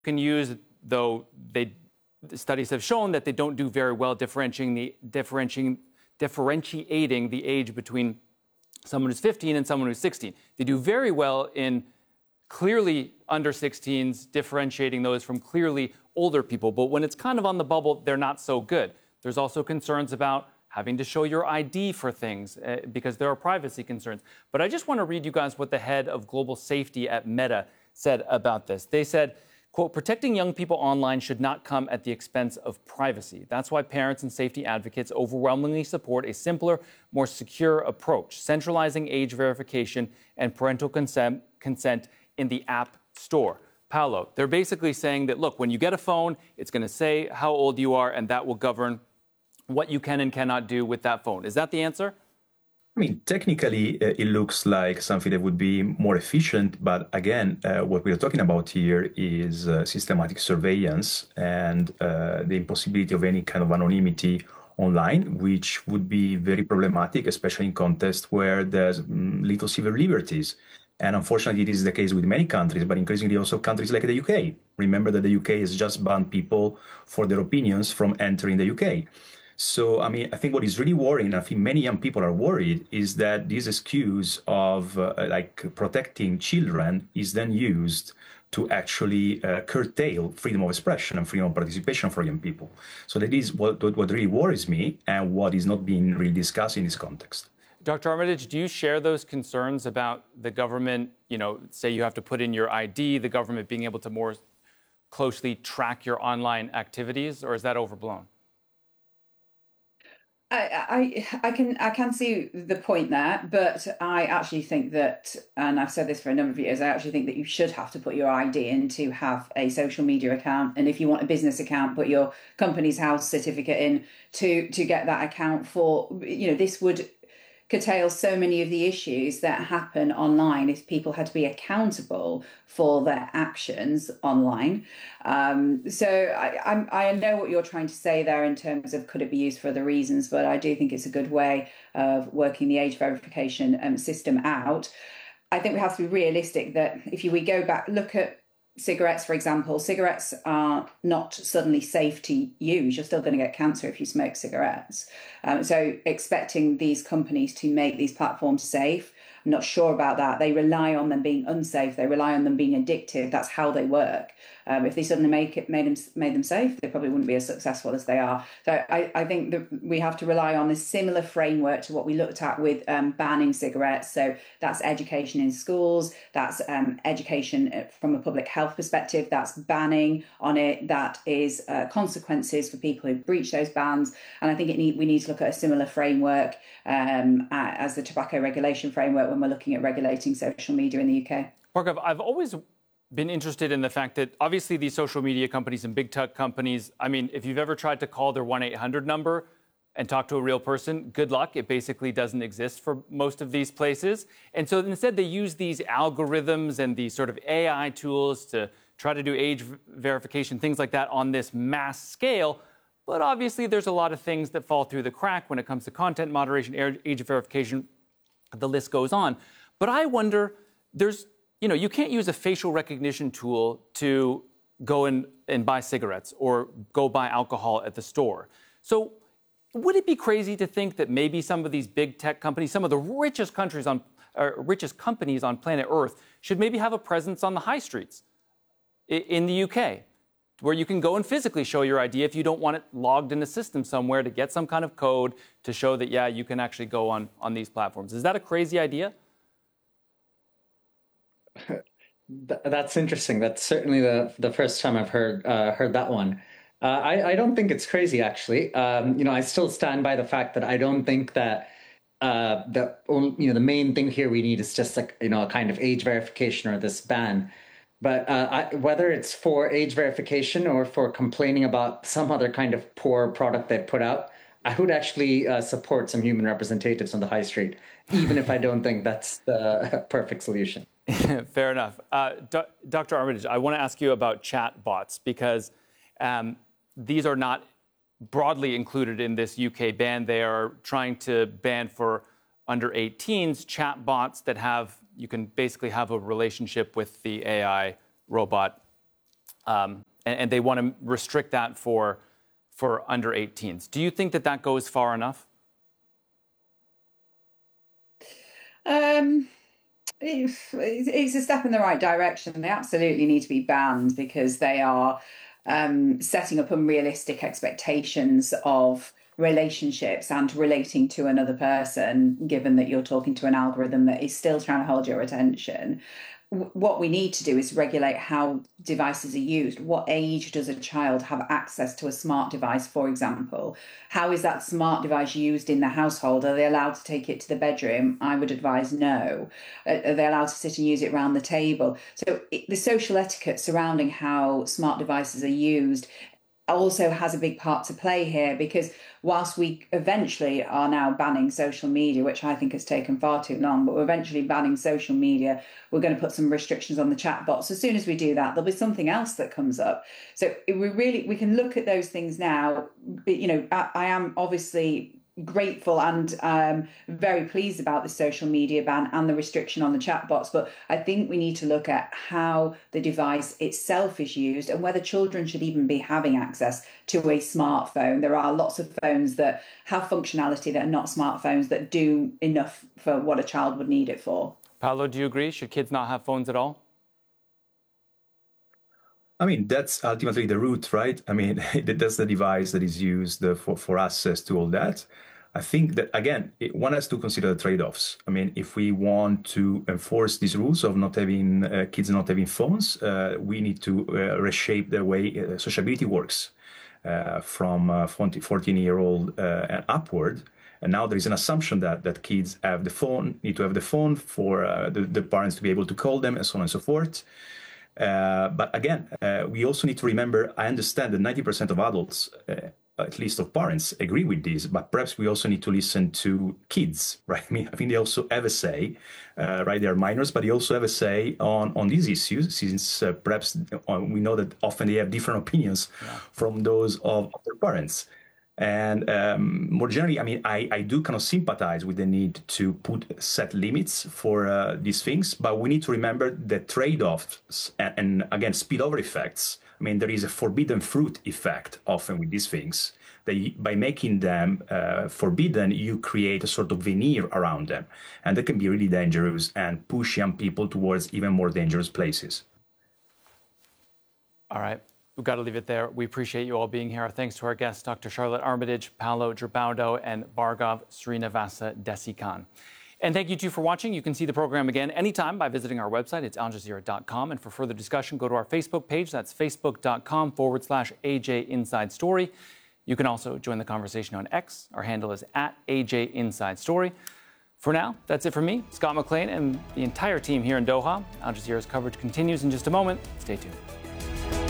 can use, though the studies have shown that they don't do very well differentiating the age between someone who's 15 and someone who's 16. They do very well in clearly under 16s, differentiating those from clearly older people. But when it's kind of on the bubble, they're not so good. There's also concerns about having to show your ID for things because there are privacy concerns. But I just want to read you guys what the head of global safety at Meta said about this. They said, quote, protecting young people online should not come at the expense of privacy. That's why parents and safety advocates overwhelmingly support a simpler, more secure approach, centralizing age verification and parental consent in the App Store. Paolo, they're basically saying that, look, when you get a phone, it's going to say how old you are, and that will govern what you can and cannot do with that phone. Is that the answer? I mean, technically, it looks like something that would be more efficient. But again, what we're talking about here is systematic surveillance and the impossibility of any kind of anonymity online, which would be very problematic, especially in contexts where there's little civil liberties. And unfortunately, it is the case with many countries, but increasingly also countries like the UK. Remember that the UK has just banned people for their opinions from entering the UK. So, I mean, I think what is really worrying, I think many young people are worried, is that this excuse of protecting children is then used to actually curtail freedom of expression and freedom of participation for young people. So that is what really worries me and what is not being really discussed in this context. Dr. Armitage, do you share those concerns about the government, say you have to put in your ID, the government being able to more closely track your online activities, or is that overblown? I can see the point there, but I actually think that, and I've said this for a number of years, I actually think that you should have to put your ID in to have a social media account. And if you want a business account, put your company's house certificate in to get that account for, this would curtail so many of the issues that happen online if people had to be accountable for their actions online. So I know what you're trying to say there in terms of could it be used for other reasons, but I do think it's a good way of working the age verification system out. I think we have to be realistic that if we go back, look at cigarettes, for example, cigarettes are not suddenly safe to use. You're still going to get cancer if you smoke cigarettes. So expecting these companies to make these platforms safe, I'm not sure about that. They rely on them being unsafe. They rely on them being addictive. That's how they work. If they suddenly made them safe, they probably wouldn't be as successful as they are. So I think that we have to rely on a similar framework to what we looked at with banning cigarettes. So that's education in schools. That's education from a public health perspective. That's banning on it. That is consequences for people who breach those bans. And I think we need to look at a similar framework as the tobacco regulation framework when we're looking at regulating social media in the UK. Mark, I've always been interested in the fact that obviously these social media companies and big tech companies, I mean, if you've ever tried to call their 1-800 number and talk to a real person, good luck. It basically doesn't exist for most of these places. And so instead they use these algorithms and these sort of AI tools to try to do age verification, things like that on this mass scale. But obviously there's a lot of things that fall through the crack when it comes to content moderation, age verification, the list goes on. But I wonder, you can't use a facial recognition tool to go and buy cigarettes or go buy alcohol at the store. So would it be crazy to think that maybe some of these big tech companies, some of the richest companies on planet Earth, should maybe have a presence on the high streets in the UK, where you can go and physically show your ID if you don't want it logged in a system somewhere to get some kind of code to show that, yeah, you can actually go on these platforms? Is that a crazy idea? That's interesting. That's certainly the first time I've heard that one. I don't think it's crazy, actually. I still stand by the fact that I don't think that the main thing here we need is just a kind of age verification or this ban. But whether it's for age verification or for complaining about some other kind of poor product they put out, I would actually support some human representatives on the high street, even if I don't think that's the perfect solution. Fair enough. Dr. Armitage, I want to ask you about chat bots because these are not broadly included in this UK ban. They are trying to ban for under 18s chat bots that you can basically have a relationship with the AI robot and they want to restrict that for under 18s. Do you think that that goes far enough? It's a step in the right direction. They absolutely need to be banned because they are setting up unrealistic expectations of relationships and relating to another person, given that you're talking to an algorithm that is still trying to hold your attention. What we need to do is regulate how devices are used. What age does a child have access to a smart device, for example? How is that smart device used in the household? Are they allowed to take it to the bedroom? I would advise no. Are they allowed to sit and use it around the table? So the social etiquette surrounding how smart devices are used also has a big part to play here, because whilst we eventually are now banning social media, which I think has taken far too long, but we're eventually banning social media, we're going to put some restrictions on the chatbots. As soon as we do that, there'll be something else that comes up. So we can look at those things now. You know, I am obviously grateful and very pleased about the social media ban and the restriction on the chatbots, but I think we need to look at how the device itself is used and whether children should even be having access to a smartphone. There are lots of phones that have functionality that are not smartphones that do enough for what a child would need it for. Paolo, do you agree? Should kids not have phones at all? I mean, that's ultimately the root, right? I mean, that's the device that is used for access to all that. I think that, again, one has to consider the trade-offs. I mean, if we want to enforce these rules of not having kids not having phones, we need to reshape the way sociability works from 14-year-old and upward. And now there is an assumption that kids have the phone, need to have the phone for the parents to be able to call them, and so on and so forth. But again, we also need to remember, I understand that 90% of adults, at least of parents, agree with this, but perhaps we also need to listen to kids, right? I mean, I think they also have a say, right? They're minors, but they also have a say on these issues, since perhaps we know that often they have different opinions from those of their parents. And more generally, I mean, I do kind of sympathize with the need to set limits for these things, but we need to remember the trade-offs and again, spillover effects. I mean, there is a forbidden fruit effect often with these things. By making them forbidden, you create a sort of veneer around them. And that can be really dangerous and push young people towards even more dangerous places. All right. We've got to leave it there. We appreciate you all being here. Our thanks to our guests, Dr. Charlotte Armitage, Paolo Gerbaudo, and Bhargav Srinivasa Desikan. And thank you, too, for watching. You can see the program again anytime by visiting our website. It's aljazeera.com. And for further discussion, go to our Facebook page. That's facebook.com/AJ Inside Story. You can also join the conversation on X. Our handle is @AJ Inside Story. For now, that's it for me, Scott McLean, and the entire team here in Doha. Al Jazeera's coverage continues in just a moment. Stay tuned.